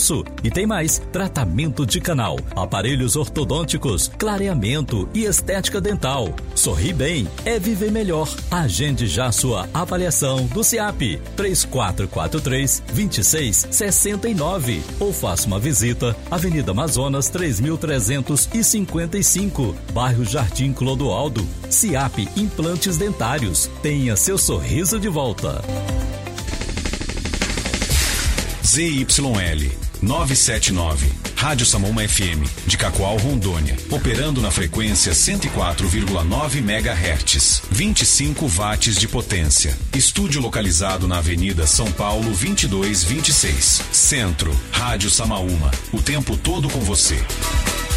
preço. E tem mais: tratamento de canal, aparelhos ortodônticos, clareamento e estética dental. Sorri bem é viver melhor. Agende já sua avaliação do SIAP 3443-2669 ou faça uma visita Avenida Amazonas 3355, bairro Jardim Clodoaldo. SIAP Implantes Dentários. Tenha seu sorriso de volta. ZYL 979, Rádio Samoma FM, de Cacoal, Rondônia, operando na frequência 104,9 MHz, 25 watts de potência. Estúdio localizado na Avenida São Paulo 2226, Centro. Rádio Samaúma, o tempo todo com você.